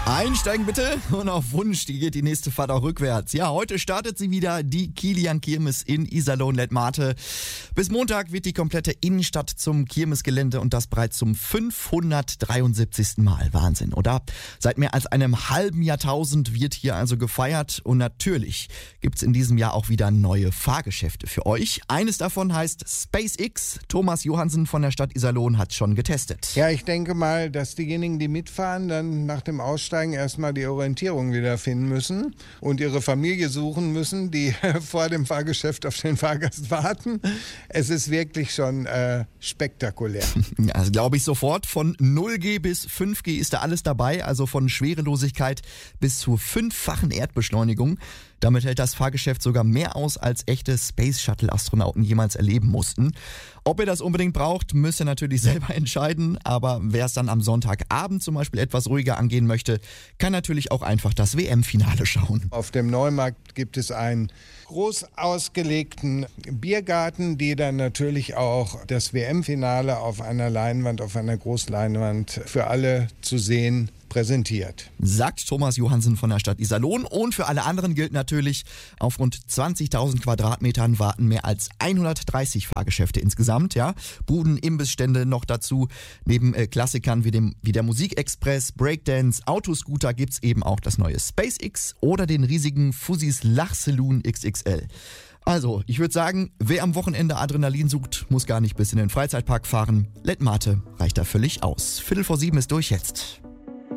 Einsteigen bitte und auf Wunsch, die geht die nächste Fahrt auch rückwärts. Ja, heute startet sie wieder, die Kilian Kirmes in Iserlohn-Lettmate. Bis Montag wird die komplette Innenstadt zum Kirmesgelände und das bereits zum 573. Mal. Wahnsinn, oder? Seit mehr als einem halben Jahrtausend wird hier also gefeiert und natürlich gibt's in diesem Jahr auch wieder neue Fahrgeschäfte für euch. Eines davon heißt SpaceX. Thomas Johansen von der Stadt Iserlohn hat schon getestet. Ja, ich denke mal, dass diejenigen, die mitfahren, dann nach dem Aussteigen erstmal die Orientierung wiederfinden müssen und ihre Familie suchen müssen, die vor dem Fahrgeschäft auf den Fahrgast warten. Es ist wirklich schon spektakulär. Ja, das glaube ich sofort. Von 0G bis 5G ist da alles dabei, also von Schwerelosigkeit bis zur 5-fachen Erdbeschleunigung. Damit hält das Fahrgeschäft sogar mehr aus, als echte Space-Shuttle-Astronauten jemals erleben mussten. Ob ihr das unbedingt braucht, müsst ihr natürlich selber entscheiden. Aber wer es dann am Sonntagabend zum Beispiel etwas ruhiger angehen möchte, kann natürlich auch einfach das WM-Finale schauen. Auf dem Neumarkt gibt es einen groß ausgelegten Biergarten, die dann natürlich auch das WM-Finale auf einer Leinwand, auf einer Großleinwand für alle zu sehen präsentiert. Sagt Thomas Johansen von der Stadt Iserlohn. Und für alle anderen gilt natürlich, auf rund 20.000 Quadratmetern warten mehr als 130 Fahrgeschäfte insgesamt. Ja, Buden, Imbissstände noch dazu. Neben Klassikern wie der Musikexpress, Breakdance, Autoscooter gibt's eben auch das neue SpaceX oder den riesigen Fussis Lachsaloon XXL. Also, ich würde sagen, wer am Wochenende Adrenalin sucht, muss gar nicht bis in den Freizeitpark fahren. Lettmate reicht da völlig aus. 6:45 ist durch jetzt.